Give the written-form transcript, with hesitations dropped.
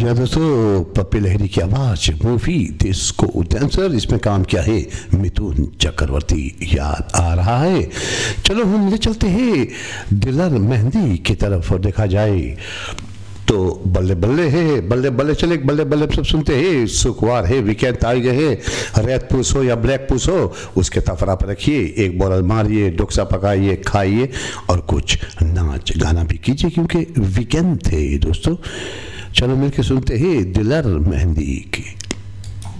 जी हाँ दोस्तों, पप्पी लहरी की आवाज मूवी डिस्को डांसर, इसमें काम किया है मिथुन चक्रवर्ती। याद आ रहा है? चलो हम ले चलते हैं दिलर मेहंदी की तरफ। और देखा जाए तो बल्ले बल्ले है, बल्ले बल्ले चले, बल्ले बल्ले सब सुनते हैं। शुक्रवार है, वीकेंड आ गए हैं। रेड पुश हो या ब्लैक पुश हो, उसके तफरा पर रखिए, एक बोरल मारिए, डोक्सा पकाइए, खाइए और कुछ नाच गाना भी कीजिए, क्योंकि वीकेंड थे दोस्तों। चलो मिलके सुनते हैं दिलर मेहंदी की।